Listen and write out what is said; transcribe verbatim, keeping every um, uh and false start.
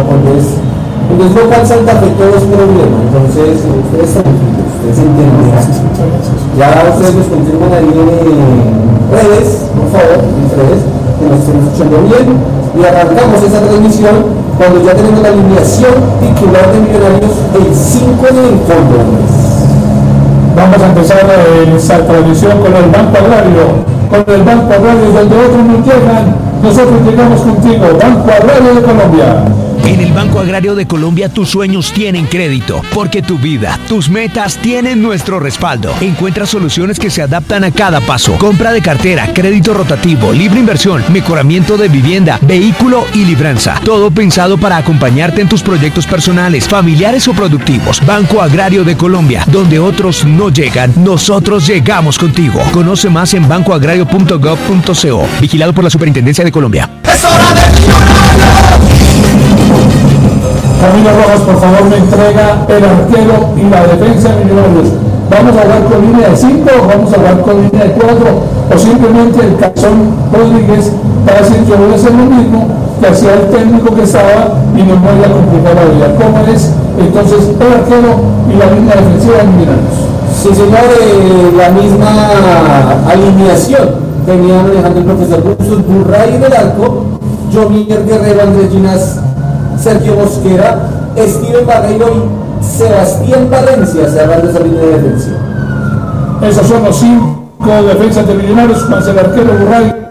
cuando es, cuando es local Santa Fe todo es problema, entonces ustedes tranquilos, ustedes entenderán. Ya ustedes nos confirman ahí en redes, por favor, en redes, que nos estén escuchando bien, y arrancamos esa transmisión cuando ya tenemos la alineación titular de Millonarios el cinco en el fondo. Vamos a empezar esta transmisión con el Banco Agrario, con el Banco Agrario, donde otros no llegan, nosotros llegamos contigo, Banco Agrario de Colombia. En el Banco Agrario de Colombia tus sueños tienen crédito, porque tu vida, tus metas tienen nuestro respaldo. Encuentra soluciones que se adaptan a cada paso. Compra de cartera, crédito rotativo, libre inversión, mejoramiento de vivienda, vehículo y libranza. Todo pensado para acompañarte en tus proyectos personales, familiares o productivos. Banco Agrario de Colombia, donde otros no llegan, nosotros llegamos contigo. Conoce más en banco agrario punto gov punto co. Vigilado por la Superintendencia de Colombia. ¡Es hora de Millonarios! Camilo Rojas, por favor, me entrega el arquero y la defensa de Millonarios. ¿Vamos a jugar con línea de cinco o vamos a jugar con línea de cuatro? O simplemente el Cazón Rodríguez para decir yo voy a hacer lo mismo que hacía el técnico que estaba y no me voy a complicar la vida. ¿Cómo es entonces el arquero y la línea defensiva de Millonarios? Sí, señor, eh, la misma alineación venía manejando el profesor Bustos, Burray en el arco, Jomier Guerrero, Andrés Ginas, Sergio Mosquera, Steven Barreiro y Sebastián Valencia cerrando esa línea de defensa. Esos son los cinco defensas de Millonarios, más el arquero Burray.